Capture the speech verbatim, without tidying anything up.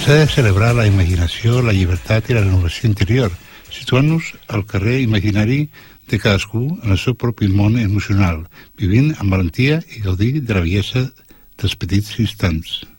S'ha de celebrar la imaginació, la llibertat i la renovació interior, situant-nos al carrer imaginari de cadascú en el seu propi món emocional, vivint amb valentia i gaudir de la bellesa dels petits instants.